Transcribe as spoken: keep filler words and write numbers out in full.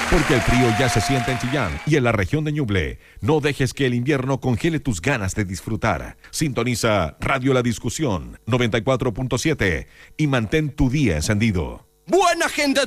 Porque el frío ya se siente en Chillán y en la región de Ñuble. No dejes que el invierno congele tus ganas de disfrutar. Sintoniza Radio La Discusión noventa y cuatro punto siete y mantén tu día encendido. Buena gente